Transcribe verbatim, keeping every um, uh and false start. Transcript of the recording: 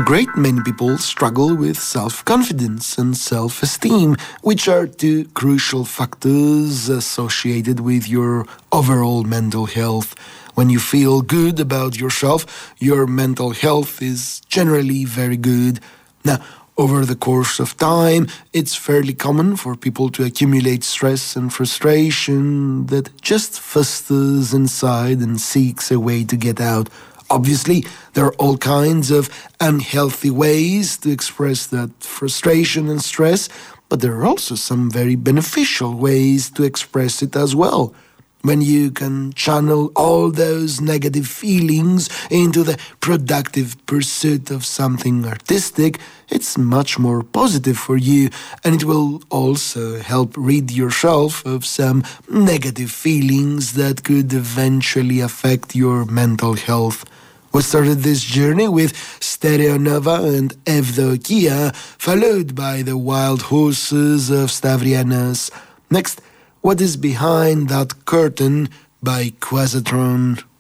great many people struggle with self-confidence and self-esteem, which are two crucial factors associated with your overall mental health. When you feel good about yourself, your mental health is generally very good. Now, over the course of time, it's fairly common for people to accumulate stress and frustration that just festers inside and seeks a way to get out. Obviously, there are all kinds of unhealthy ways to express that frustration and stress, but there are also some very beneficial ways to express it as well. When you can channel all those negative feelings into the productive pursuit of something artistic, it's much more positive for you, and it will also help rid yourself of some negative feelings that could eventually affect your mental health. We started this journey with Stereo Nova and Evdokia, followed by the Wild Horses of Stavrianos. Next, What is Behind That Curtain by Quasatron.